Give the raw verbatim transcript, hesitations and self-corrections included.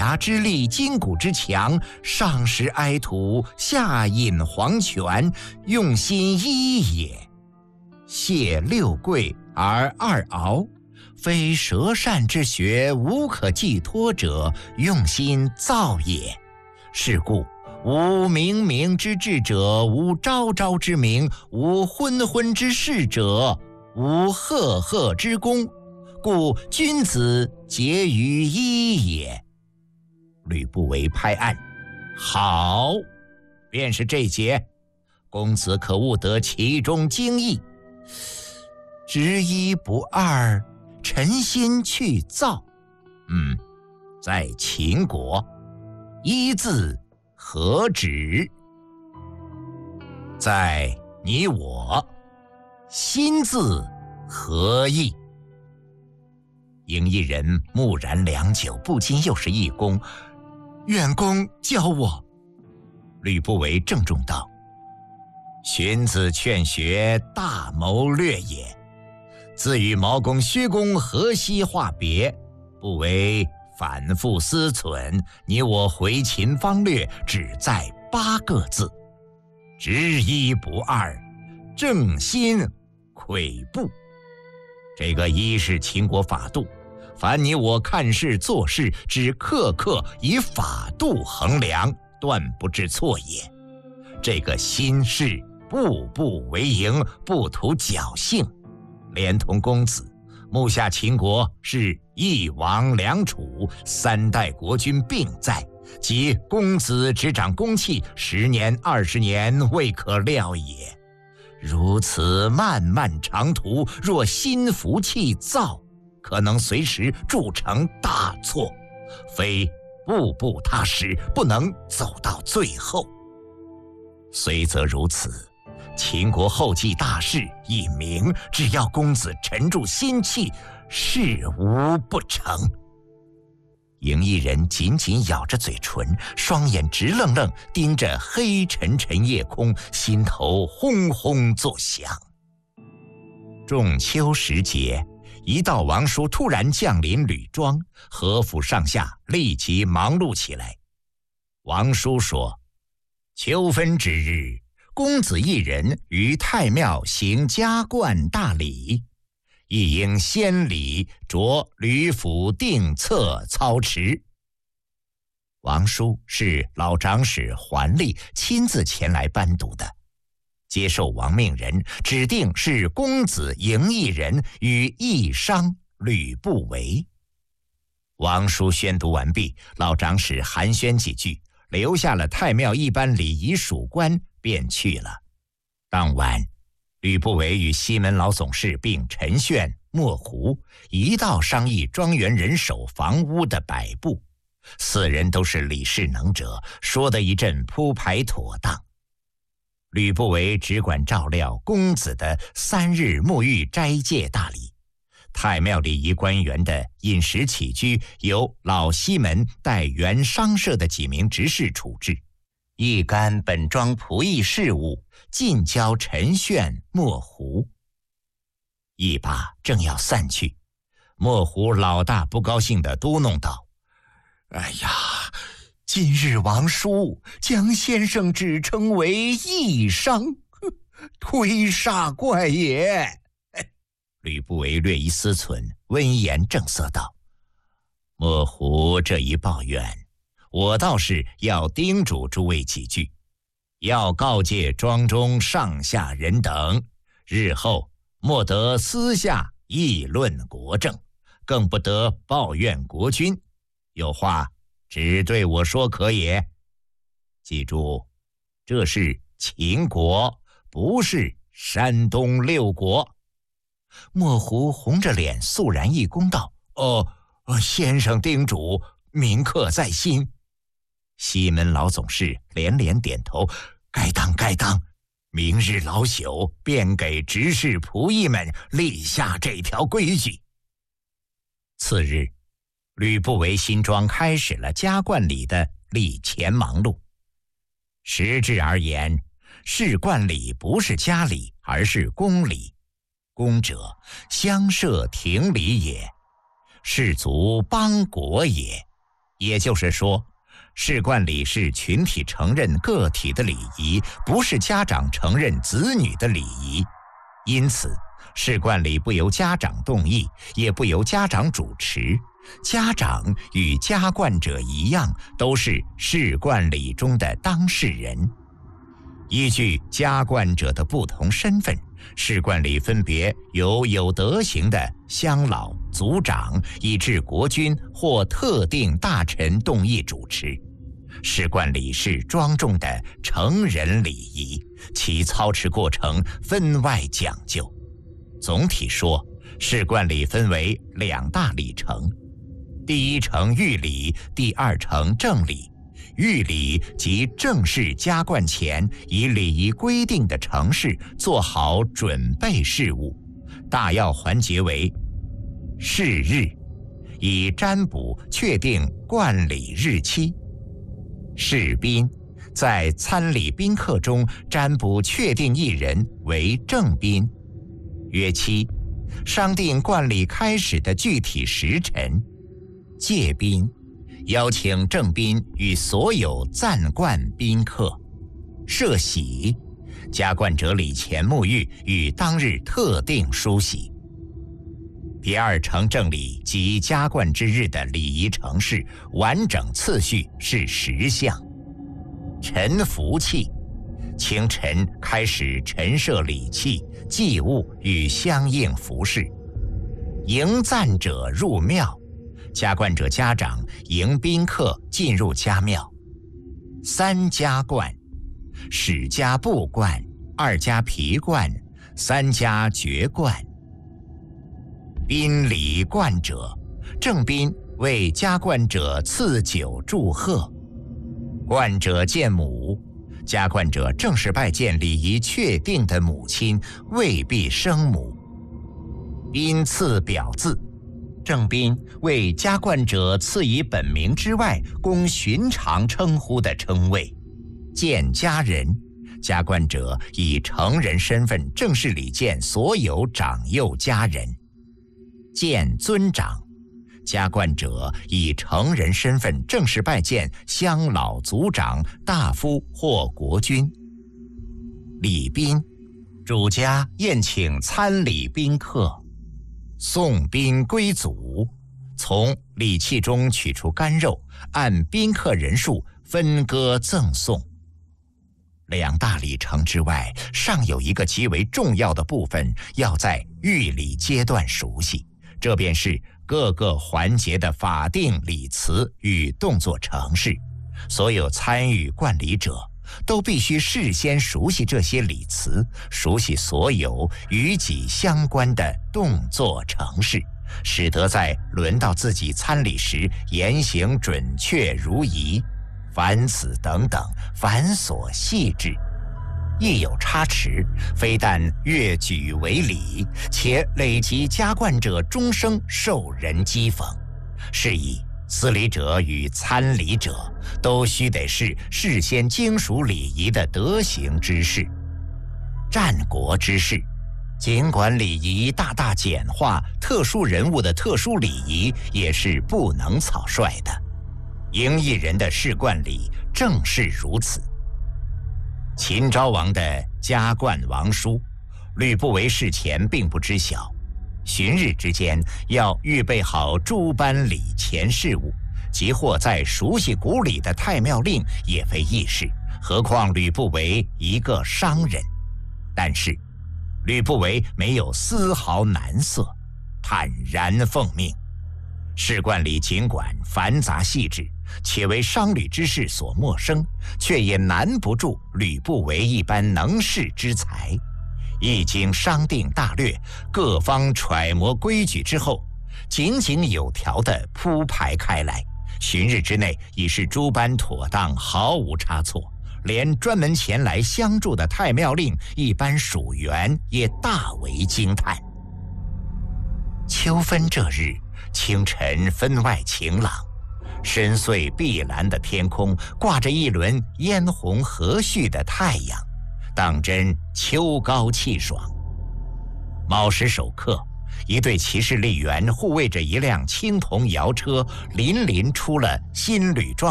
牙之利，筋骨之强，上食埃土，下饮黄泉，用心一也。谢六贵而二敖，非舌善之学，无可寄托者，用心造也。是故无冥冥之志者，无昭昭之明，无昏昏之事者，无赫赫之功，故君子结于一也。吕不韦拍案：好，便是这节，公子可悟得其中精义。执一不二，诚心去造。嗯，在秦国，一字何止？在你我，心字何意？赢异人木然良久，不禁又是一躬：愿公教我。吕不韦郑重道：荀子劝学，大谋略也。自与毛公、薛公何夕话别，不为反复思忖，你我回秦方略，只在八个字：执一不二，正心跬步。这个一是秦国法度，凡你我看事做事，只刻刻以法度衡量，断不致错也。这个心是步步为营，不图侥幸，连同公子，目下秦国是一王两楚，三代国君并在，即公子执掌公器，十年二十年未可料也。如此漫漫长途，若心浮气躁，可能随时铸成大错，非步步踏实，不能走到最后。虽则如此，秦国后继大势已明，只要公子沉住心气，事无不成。赢异人紧紧咬着嘴唇，双眼直愣愣盯着黑沉沉夜空，心头轰轰作响。仲秋时节，一道王书突然降临吕庄，何府上下立即忙碌起来。王书说：秋分之日，公子一人于太庙行加冠大礼，亦应先礼，着吕府定册操持。王书是老长史桓立亲自前来颁读的，接受王命人，指定是公子赢异人与义商吕不韦。王书宣读完毕，老长史寒暄几句，留下了太庙一般礼仪属官，便去了。当晚，吕不韦与西门老总事并陈铉、莫胡一道商议庄园人手房屋的摆布，四人都是理事能者，说得一阵铺排妥当。吕不韦只管照料公子的三日沐浴斋戒大礼，太庙礼仪官员的饮食起居由老西门带原商社的几名执事处置，一干本庄仆役事务尽交陈铉、莫胡。一把正要散去，莫胡老大不高兴地嘟哝道：哎呀，今日王叔将先生指称为义商，忒煞怪也。吕不韦略一思忖，温言正色道：莫胡这一抱怨，我倒是要叮嘱诸位几句，要告诫庄中上下人等，日后莫得私下议论国政，更不得抱怨国君，有话只对我说可也。记住，这是秦国，不是山东六国。莫胡红着脸肃然一躬道：哦，先生叮嘱，铭刻在心。西门老总事连连点头：该当该当，明日老朽便给执事仆役们立下这条规矩。次日，吕不韦新庄开始了加冠礼的礼前忙碌。实质而言，仕冠礼不是家礼，而是公礼。公者，乡社庭礼也；士族邦国也。 也就是说，仕冠礼是群体承认个体的礼仪，不是家长承认子女的礼仪。因此，仕冠礼不由家长动议，也不由家长主持。家长与加冠者一样，都是仕冠礼中的当事人。依据加冠者的不同身份，仕冠礼分别由有德行的乡老、族长，以至国君或特定大臣动议主持。仕冠礼是庄重的成人礼仪，其操持过程分外讲究。总体说，仕冠礼分为两大礼程，第一程御礼，第二程正礼。御礼即正式加冠前，以礼仪规定的程式做好准备事务。大要环节为誓日，以占卜确定冠礼日期；试宾，在参礼宾客中占卜确定一人为正宾；约期，商定冠礼开始的具体时辰；借宾，邀请正宾与所有暂冠宾客；设喜，加冠者礼前沐浴，与当日特定梳洗。第二程正礼及加冠之日的礼仪程式完整次序是十项：陈服器，清晨开始陈设礼器、祭物与相应服饰；迎赞者入庙，加冠者家长迎宾客进入家庙；三加冠，始加布冠，二加皮冠，三加爵冠。宾礼冠者，正宾为加冠者赐酒祝贺；冠者见母，加冠者正式拜见礼仪确定的母亲，未必生母。宾赐表字，正宾为加冠者赐以本名之外供寻常称呼的称谓；见家人，加冠者以成人身份正式礼见所有长幼家人；见尊长，加冠者以成人身份正式拜见乡老族长、大夫或国君；礼宾，主家宴请参礼宾客；送宾归祖，从礼器中取出干肉，按宾客人数分割赠送。两大礼程之外，尚有一个极为重要的部分，要在御礼阶段熟悉，这便是各个环节的法定礼词与动作程式。所有参与冠礼者都必须事先熟悉这些礼词，熟悉所有与己相关的动作程式，使得在轮到自己参礼时言行准确如仪。凡此等等繁琐细致，一有差池，非但越举为礼，且累及加冠者终生受人讥讽。是以司礼者与参礼者都须得是事先精熟礼仪的德行之士。战国之士，尽管礼仪大大简化，特殊人物的特殊礼仪也是不能草率的。迎一人的仕冠礼正是如此。秦昭王的加冠王书，吕不韦事前并不知晓，旬日之间要预备好诸般礼前事务，即或在熟悉古礼的太庙令也非易事，何况吕不韦一个商人。但是吕不韦没有丝毫难色，坦然奉命。仕冠礼尽管繁杂细致，且为商旅之士所陌生，却也难不住吕不韦一般能事之才。一经商定大略，各方揣摩规矩之后，井井有条地铺排开来，旬日之内已是诸般妥当，毫无差错。连专门前来相助的太庙令一般属员也大为惊叹。秋分这日，清晨分外晴朗，深邃碧蓝的天空挂着一轮嫣红和煦的太阳，当真秋高气爽。卯时首刻， 一队骑士吏员护卫着一辆青铜摇车，林林出了新旅庄。